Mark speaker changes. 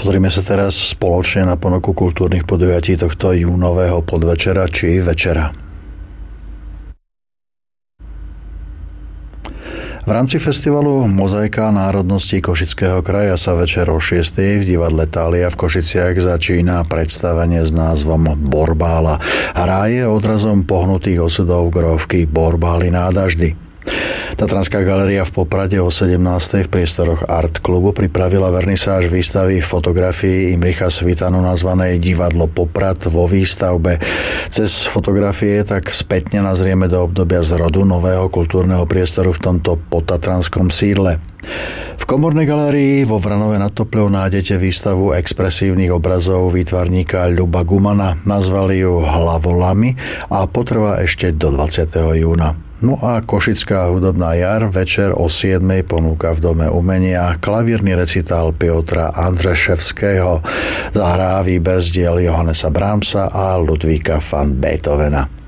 Speaker 1: Pozrime sa teraz spoločne na ponuku kultúrnych podujatí tohto júnového podvečera či večera. V rámci festivalu Mozaika národností Košického kraja sa večer o 6:00 v divadle Thália v Košiciach začína predstavenie s názvom Borbála. Hra je odrazom pohnutých osudov grófky Borbály nádaždy. Tatranská galéria v Poprade o 17:00 v priestoroch Art klubu pripravila vernisáž výstavy fotografií Imricha Svitanu nazvanej Divadlo Poprad vo výstavbe. Cez fotografie tak spätne nazrieme do obdobia zrodu nového kultúrneho priestoru v tomto potatranskom sídle. V Komornej galérii vo Vranove nad Topľou nájdete výstavu expresívnych obrazov výtvarníka Ľuba Gumana. Nazvali ju Hlavolami a potrvá ešte do 20. júna. No a Košická hudobná jar večer o 7:00 ponúka v Dome umenia klavírny recitál Piotra Andreševského. Zahrá výber z diel Johannesa Brahmsa a Ludvíka van Beethovena.